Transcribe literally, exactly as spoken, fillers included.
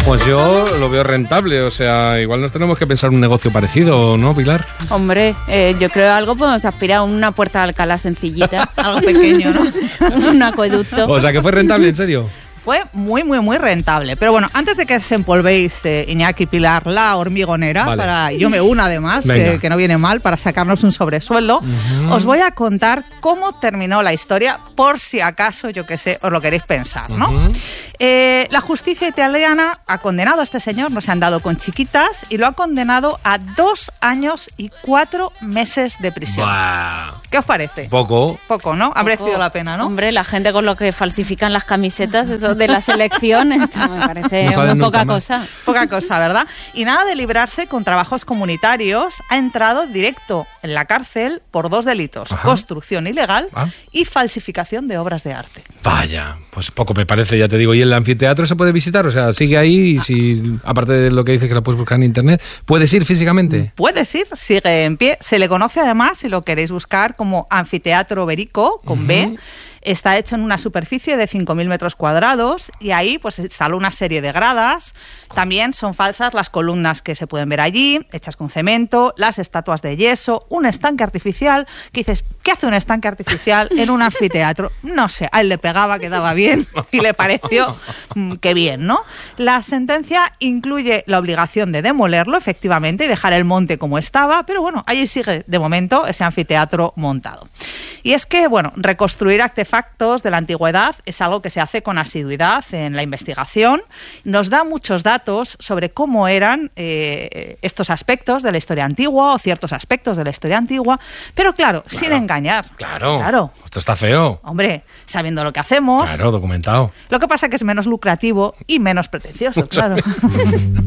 Pues yo lo veo rentable, o sea, igual nos tenemos que pensar un negocio parecido, ¿no, Pilar? Hombre, eh, yo creo que algo podemos aspirar a una puerta de Alcalá sencillita. Algo pequeño, ¿no? Un acueducto. O sea, que fue rentable, ¿en serio? Fue muy, muy, muy rentable. Pero bueno, antes de que os empolvéis, eh, Iñaki y Pilar, la hormigonera, vale. para yo me una además, eh, que no viene mal, para sacarnos un sobresueldo, uh-huh. os voy a contar cómo terminó la historia, por si acaso, yo qué sé, os lo queréis pensar, ¿no? Uh-huh. Eh, la justicia italiana ha condenado a este señor, no se han dado con chiquitas, y lo ha condenado a dos años y cuatro meses de prisión. Bah. ¿Qué os parece? Poco. Poco, ¿no? Ha Poco. merecido la pena, ¿no? Hombre, la gente con lo que falsifican las camisetas, eso de la selección, esto me parece no muy poca más. cosa. Poca cosa, ¿verdad? Y nada de librarse con trabajos comunitarios, ha entrado directo en la cárcel por dos delitos: Ajá. construcción ilegal ¿Ah? y falsificación de obras de arte. Vaya, pues poco me parece, ya te digo. ¿Y el anfiteatro se puede visitar? O sea, sigue ahí y si, aparte de lo que dices que lo puedes buscar en internet, ¿puedes ir físicamente? Puedes ir, sigue en pie. Se le conoce además, si lo queréis buscar, como Anfiteatro Berico, con uh-huh. B. Está hecho en una superficie de cinco mil metros cuadrados y ahí pues se instaló una serie de gradas. También son falsas las columnas que se pueden ver allí, hechas con cemento, las estatuas de yeso, un estanque artificial. Que dices, ¿qué hace un estanque artificial en un anfiteatro? No sé, a él le pegaba, quedaba bien y le pareció mmm, que bien, ¿no? La sentencia incluye la obligación de demolerlo, efectivamente, y dejar el monte como estaba, pero bueno, allí sigue de momento ese anfiteatro montado. Y es que, bueno, reconstruir artefactos de la antigüedad es algo que se hace con asiduidad en la investigación. Nos da muchos datos sobre cómo eran eh, estos aspectos de la historia antigua o ciertos aspectos de la historia antigua, pero claro, claro sin engañar. Claro, claro. Esto está feo. Hombre, sabiendo lo que hacemos. Claro, documentado. Lo que pasa es que es menos lucrativo y menos pretencioso, claro.